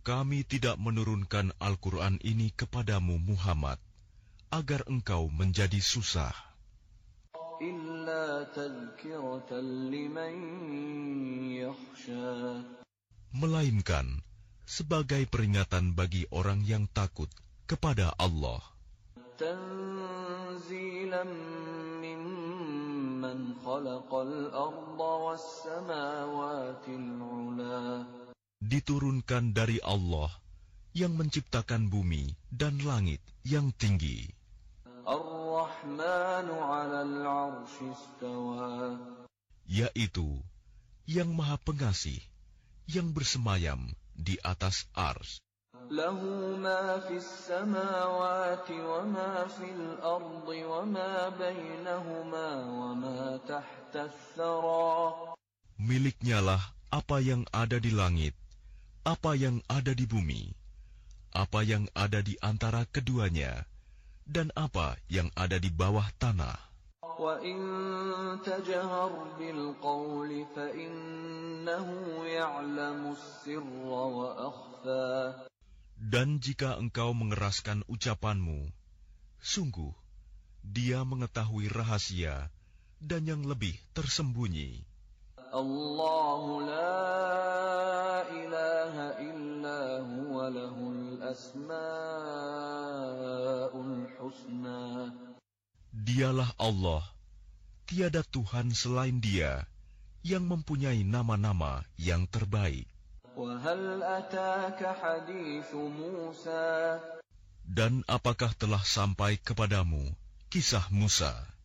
Kami tidak menurunkan Al-Quran ini kepadamu Muhammad, agar engkau menjadi susah. إِلَّا تَذْكِرَةً لِمَن يَخْشَىٰ. Melainkan sebagai peringatan bagi orang yang takut kepada Allah. تَنزِيلًا مِّمَّنْ خَلَقَ الْأَرْضَ وَالسَّمَاوَاتِ الْعُلَى. Diturunkan dari Allah yang menciptakan bumi dan langit yang tinggi. Ar-Rahmanu 'alal 'arsy istawa. Yaitu yang Maha Pengasih, yang bersemayam di atas ars. Lahu ma fis samawati wa ma fil ardi wa ma bainahuma wa ma tahta ath-thara. Miliknyalah apa yang ada di langit, apa yang ada di bumi, apa yang ada di antara keduanya, dan apa yang ada di bawah tanah. Wa in tajhar bil qawli fa innahu ya'lamu as-sirra wa akhfa. Dan jika engkau mengeraskan ucapanmu, sungguh Dia mengetahui rahasia dan yang lebih tersembunyi. Allahu la ilaha illa huwa lahul asma'ul husna. Dialah Allah, tiada Tuhan selain Dia, yang mempunyai nama-nama yang terbaik. Wa hal ataka hadithu Musa. Dan apakah telah sampai kepadamu kisah Musa?